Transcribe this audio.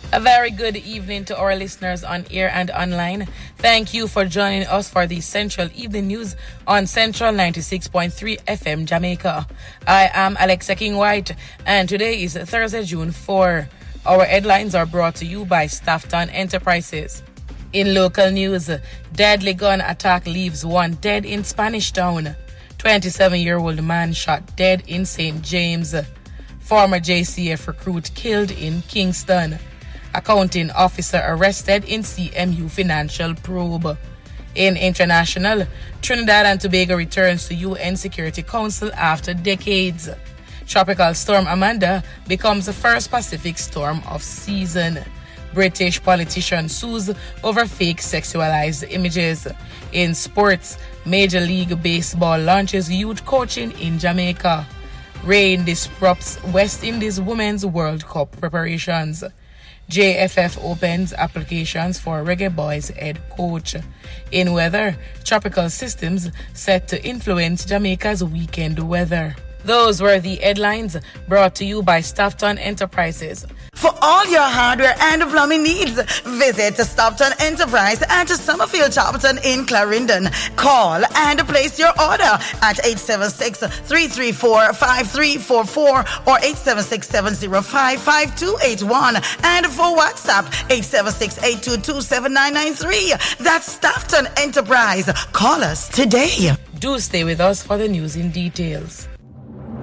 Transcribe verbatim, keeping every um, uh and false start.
A very good evening to our listeners on air and online. Thank you for joining us for the Central Evening News on Central ninety-six point three F M Jamaica. I am Alexa King White, and today is Thursday, June fourth. Our headlines are brought to you by Staffton Enterprises. In local news, deadly gun attack leaves one dead in Spanish Town. twenty-seven-year-old man shot dead in Saint James. Former J C F recruit killed in Kingston. Accounting officer arrested in C M U financial probe. In international, Trinidad and Tobago returns to U N Security Council after decades. Tropical storm Amanda becomes the first Pacific storm of season. British politician sues over fake sexualized images. In sports, Major League Baseball launches youth coaching in Jamaica. Rain disrupts West Indies Women's World Cup preparations. J F F opens applications for Reggae Boys head coach. In weather, tropical systems set to influence Jamaica's weekend weather. Those were the headlines brought to you by Staffton Enterprises. For all your hardware and plumbing needs, visit Staffton Enterprise at Summerfield Chopperton in Clarendon. Call and place your order at eight seven six, three three four, five three four four or eight seven six, seven zero five, five two eight one. And for WhatsApp, eight seven six, eight two two, seven nine nine three. That's Staffton Enterprise. Call us today. Do stay with us for the news in details.